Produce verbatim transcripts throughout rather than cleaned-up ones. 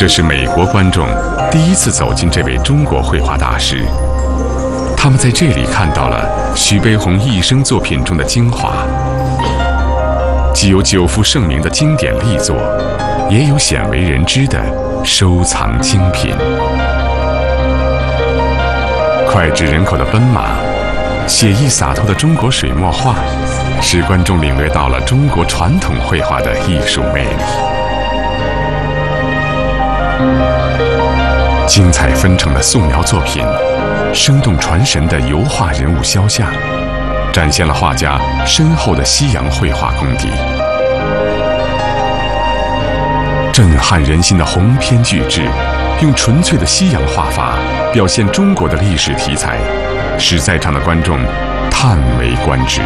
这是美国观众第一次走进这位中国绘画大师，他们在这里看到了徐悲鸿一生作品中的精华，既有久负盛名的经典力作，也有鲜为人知的收藏精品。脍炙人口的奔马，写意洒脱的中国水墨画，使观众领略到了中国传统绘画的艺术魅力。精彩纷呈的素描作品，生动传神的油画人物肖像，展现了画家深厚的西洋绘画功底。震撼人心的鸿篇巨制，用纯粹的西洋画法表现中国的历史题材，使在场的观众叹为观止。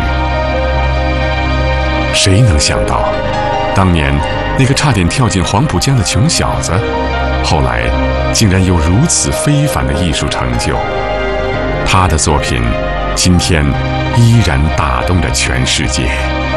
谁能想到，当年那个差点跳进黄浦江的穷小子，后来竟然有如此非凡的艺术成就？他的作品今天依然打动着全世界。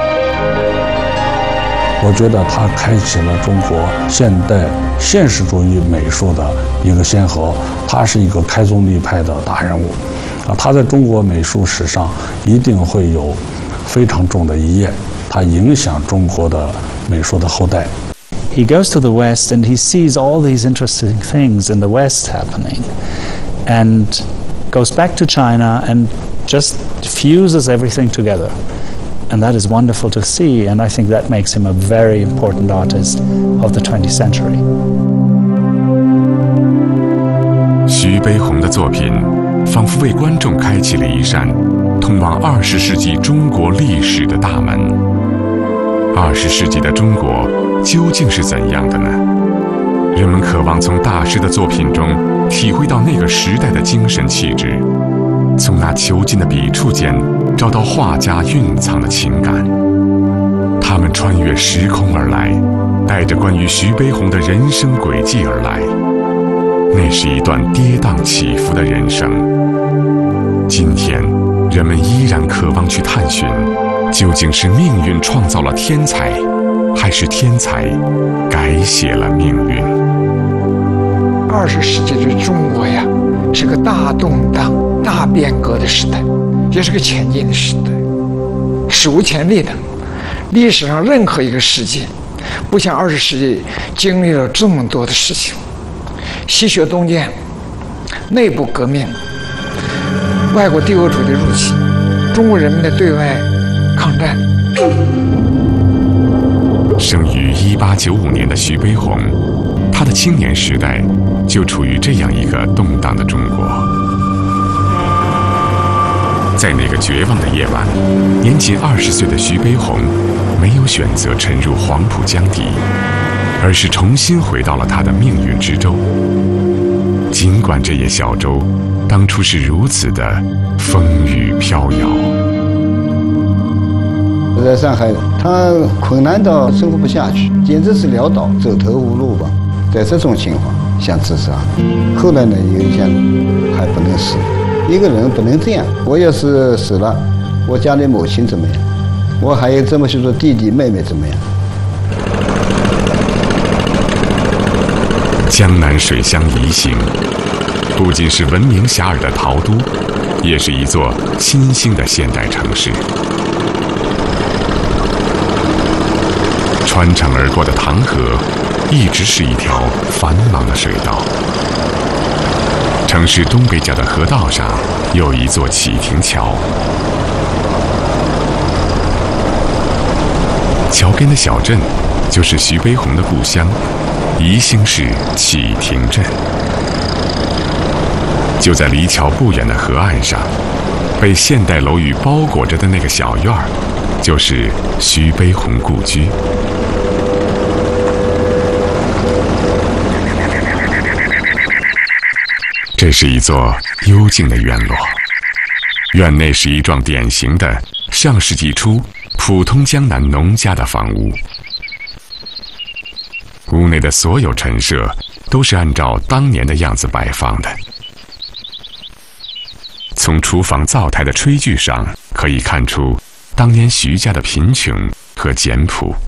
我觉得他开启了中国现代现实主义美术的一个先河，他是一个开宗立派的大人物啊！他在中国美术史上一定会有非常重的一页，他影响中国的美术的后代。 He goes to the West and he sees all these interesting things in the West happening, and goes back to China and just fuses everything together. And that is wonderful to see, and I think that makes him a very important artist of the twentieth century. 徐悲鸿的作品仿佛为观众开启了一扇通往二十世纪中国历史的大门。二十世纪的中国究竟是怎样的呢？人们渴望从大师的作品中体会到那个时代的精神气质，从那遒劲的笔触间找到画家蕴藏的情感。他们穿越时空而来，带着关于徐悲鸿的人生轨迹而来。那是一段跌宕起伏的人生。今天，人们依然渴望去探寻，究竟是命运创造了天才，还是天才改写了命运？ 二十世纪的中国呀，是个大动荡、大变革的时代，也是个前进的时代，史无前例的。历史上任何一个世界，不像二十世纪经历了这么多的事情：吸血东渐、内部革命、外国帝国主义的入侵、中国人民的对外抗战。 生于一八九五年的徐悲鸿，他的青年时代就处于这样一个动荡的中国。在那个绝望的夜晚，年仅二十岁的徐悲鸿没有选择沉入黄浦江底，而是重新回到了他的命运之舟。尽管这叶小舟当初是如此的风雨飘摇。 在上海，他困难到生活不下去，简直是潦倒，走投无路吧。在这种情况想自杀，后来呢，有一天还不能死，一个人不能这样。我要是死了，我家里母亲怎么样？我还有这么许多弟弟妹妹怎么样？ 江南水乡宜兴，不仅是闻名遐迩的陶都，也是一座新兴的现代城市。穿城而过的唐河，一直是一条繁忙的水道。城市东北角的河道上有一座启亭桥，桥边的小镇就是徐悲鸿的故乡宜兴市启亭镇。就在离桥不远的河岸上，被现代楼宇包裹着的那个小院儿，就是徐悲鸿故居。这是一座幽静的院落，院内是一幢典型的上世纪初普通江南农家的房屋。屋内的所有陈设都是按照当年的样子摆放的。从厨房灶台的炊具上可以看出当年徐家的贫穷和简朴。